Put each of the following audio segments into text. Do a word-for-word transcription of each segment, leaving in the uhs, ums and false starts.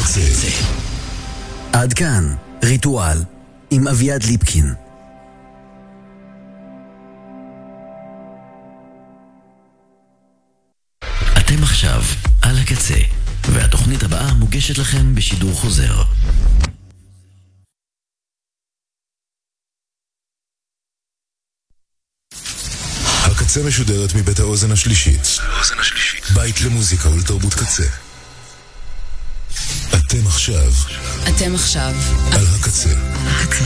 הקצה. עד כאן ריטואל עם אביעד ליפקין. אתם עכשיו על הקצה, והתוכנית הבאה מוגשת לכם בשידור חוזר. הקצה משודרת מבית האוזן השלישית. בית למוזיקה ולתרבות קצה. אתם עכשיו. אתם עכשיו. על הקצה. הקצה.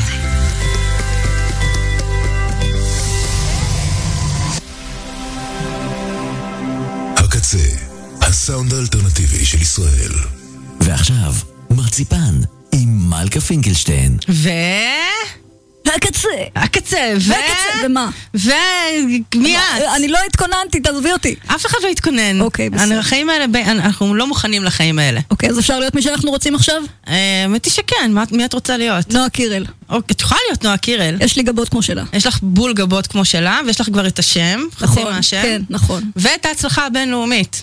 הקצה, הסאונד האלטרנטיבי של ישראל. ועכשיו, מרציפן עם מלכה פינקלשטיין. ו... הקצה. הקצה, ו... הקצה, ומה? ומי את? אני לא התכוננתי, תעזבי אותי. אף אחד לא התכונן. אוקיי, בסדר. החיים האלה, אנחנו לא מוכנים לחיים האלה. אוקיי, אז אפשר להיות מי שאנחנו רוצים עכשיו? האמת היא שכן, מי את רוצה להיות? נועה קירל. את יכולה להיות נועה קירל. יש לי גבות כמו שלה. יש לך בול גבות כמו שלה, ויש לך כבר את השם, חצי מהשם. כן, נכון. ואת ההצלחה הבינלאומית.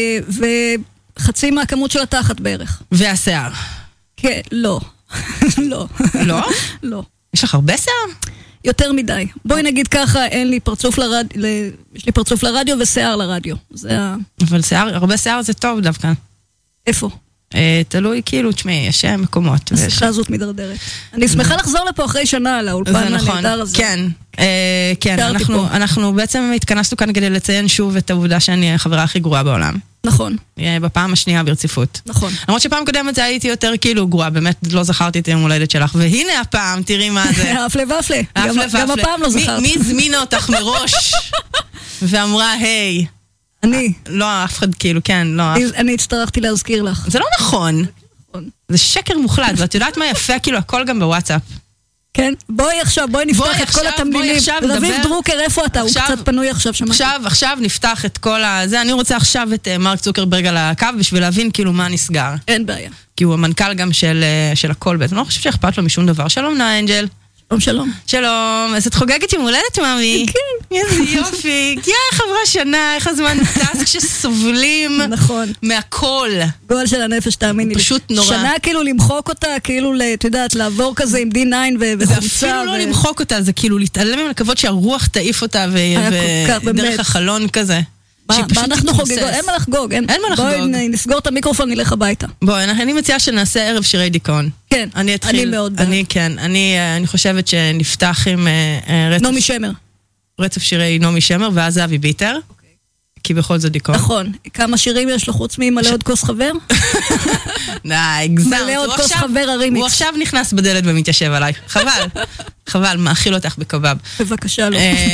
וחצי מהכמות של התחת בערך. והשיער. כן, לא. לא. לא? לא. יש לך הרבה שיער? יותר מדי. בואי נגיד ככה, אין לי פרצוף לרדיו, יש לי פרצוף לרדיו ושיער לרדיו. זה ה... אבל שיער, הרבה שיער זה טוב דווקא. איפה? תלוי כאילו, תשמעי, יש מקומות. השיחה הזאת מדרדרת. אני שמחה לחזור לפה אחרי שנה לאולפן הנהדר הזה. כן, כן, אנחנו בעצם התכנסנו כאן כדי לציין שוב את העובדה שאני החברה הכי גרועה בעולם. נכון. בפעם השנייה ברציפות. נכון. למרות שפעם קודמת זה הייתי יותר כאילו גרועה, באמת לא זכרתי את יום הולדת שלך, והנה הפעם, תראי מה זה. אפלה ואפלה. גם הפעם לא זכרתי. מי הזמינה אותך מראש ואמרה, היי. אני. לא, אף אחד כאילו, כן, לא. אני הצטרכתי להזכיר לך. זה לא נכון. זה שקר מוחלט, ואת יודעת מה יפה, כאילו הכל גם בוואטסאפ. כן? בואי עכשיו, בואי נפתח את כל התמלילים. רביב דרוקר, איפה אתה? הוא קצת פנוי עכשיו. עכשיו, עכשיו נפתח את כל הזה. אני רוצה עכשיו את מרק צוקרברג על הקו, בשביל להבין כאילו מה נסגר. אין בעיה. כי הוא המנכ"ל גם של הכל בית. אני לא חושב שאכפת לו משום דבר. שלום נועה אנג'ל. שלום, שלום. שלום, אז את חוגגת יום הולדת, מאמי? כן. איזה יופי. יא, חברה שנה, איך הזמן טס כשסובלים מהכל. גול של הנפש, תאמיני לי. פשוט נורא. שנה כאילו למחוק אותה, כאילו, את יודעת, לעבור כזה עם די ניין וחולצה. זה אפילו לא למחוק אותה, זה כאילו להתעלם מהכבוד שהרוח תעיף אותה ודרך החלון כזה. מה אנחנו חוגגות? אין מה לחגוג. אין מה לחגוג. בואי נסגור את המיקרופון, נלך הביתה. בואי, אני מציעה שנעשה ערב שירי דיכאון. כן, אני אתחיל. אני מאוד בעד. אני כן, אני חושבת שנפתח עם רצף... נעמי שמר. רצף שירי נעמי שמר, ואז אבי ביטר. כי בכל זאת דיכאון. נכון. כמה שירים יש לו חוץ ממלא עוד כוס חבר? די, גזמת. מלא עוד כוס חבר הרימיקס. הוא עכשיו נכנס בדלת ומתיישב עליי. חבל. חבל, מאכיל אותך בקבב. בבקשה, לא.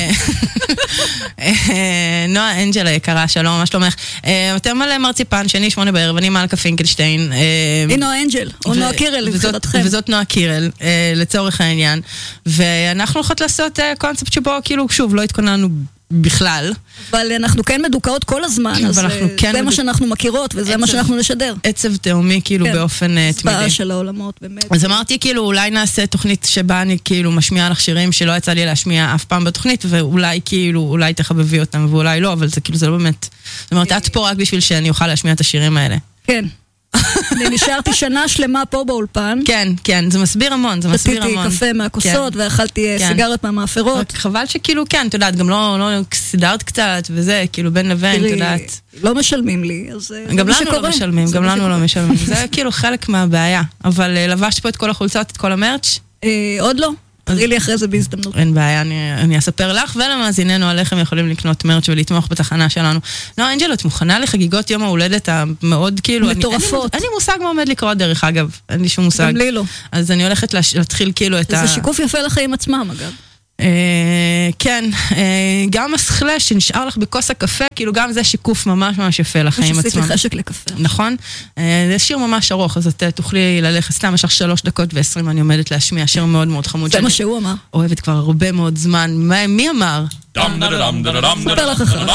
נועה אנג'ל היקרה, שלום, מה שלומך? אתם על מרציפן, שני שמונה בערב, אני מלכה פינקלשטיין. היא נועה אנג'ל, או נועה קירל, לבחירתכם. וזאת נועה קירל, לצורך העניין. ואנחנו הולכות לעשות קונספט שבו, כאילו, שוב, לא התכוננו בכלל. אבל אנחנו כן מדוכאות כל הזמן, אז זה מה שאנחנו מכירות, וזה מה שאנחנו נשדר. עצב תאומי, כאילו, באופן תמידי. צבעה של העולמות, באמת. אז אמרתי, כאילו, אולי נעשה תוכנית שבה אני, כאילו, משמיעה לך שירים שלא יצא לי להשמיע אף פעם בתוכנית, ואולי, כאילו, אולי תחבבי אותם, ואולי לא, אבל זה, כאילו, זה לא באמת. זאת אומרת, את פה רק בשביל שאני אוכל להשמיע את השירים האלה. כן. אני נשארתי שנה שלמה פה באולפן. כן, כן, זה מסביר המון, זה מסביר המון. שתיתי קפה מהכוסות ואכלתי סיגריות מהמאפרות. חבל שכאילו, כן, אתה יודעת, גם לא סידרת קצת וזה, כאילו בין לבין, אתה יודעת. לא משלמים לי, אז גם לנו לא משלמים, גם לנו לא משלמים. זה כאילו חלק מהבעיה. אבל לבשת פה את כל החולצות, את כל המרץ'? עוד לא. תראי לי אחרי זה בהזדמנות. אין בעיה, אני אספר לך ולמאזיננו עליכם יכולים לקנות מרץ' ולתמוך בתחנה שלנו. נועה אנג'ל, את מוכנה לחגיגות יום ההולדת המאוד כאילו... מטורפות. אין לי מושג מה עומד לקרות דרך אגב, אין לי שום מושג. גם לי לא. אז אני הולכת להתחיל כאילו את ה... זה שיקוף יפה לחיים עצמם אגב. כן, גם הסכלה שנשאר לך בכוס הקפה, כאילו גם זה שיקוף ממש ממש יפה לחיים עצמם. שעשיתי חשק לקפה. נכון? זה שיר ממש ארוך, אז את תוכלי ללכת, סתם יש לך שלוש דקות ועשרים, אני עומדת להשמיע שיר מאוד מאוד חמוד. זה מה שהוא אמר. אוהבת כבר הרבה מאוד זמן. מי אמר? ספר לך אחר.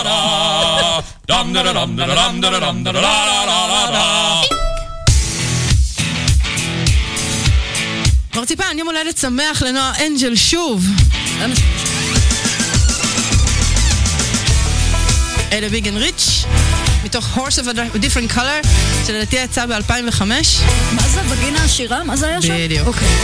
מרציפן, יום הולדת שמח לנועה אנג'ל שוב. אלה ביג אנד ריץ' מתוך Horse of a Different Color, שלדעתי יצא ב-אלפיים וחמש. מה זה, וגינה עשירה? מה זה היה שם? בדיוק. אוקיי.